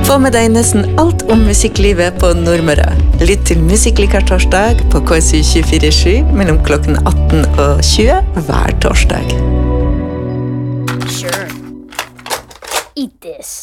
Få med deg nesten alt om musikklivet på Nordmøre. Lytt til Musikklikar torsdag på KSU 24/7 mellom klokken 18 og 20 hver torsdag. Sure. Eat this.